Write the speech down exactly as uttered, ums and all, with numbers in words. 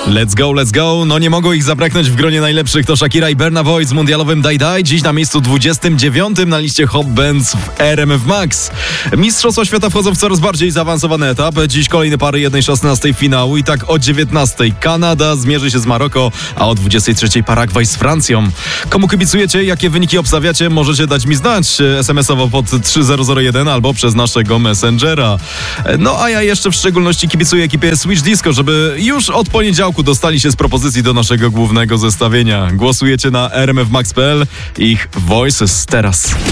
Let's go, let's go. No nie mogło ich zabraknąć w gronie najlepszych. To Shakira i Burna Boy z mundialowym Die Die. Dziś na miejscu dwudziestym dziewiątym na liście Hot Bands w R M F Max. Mistrzostwa świata wchodzą w coraz bardziej zaawansowany etap. Dziś kolejne pary jeden szesnasty finału i tak o dziewiętnastej Kanada zmierzy się z Maroko, a o dwudziestej trzeciej Paragwaj z Francją. Komu kibicujecie? Jakie wyniki obstawiacie? Możecie dać mi znać es em esowo pod trzy zero zero jeden albo przez naszego Messengera. No a ja jeszcze w szczególności kibicuję ekipie Switch Disco, żeby już od poniedziałku dostali się z propozycji do naszego głównego zestawienia. Głosujecie na r m f max kropka p l. Ich Voices teraz.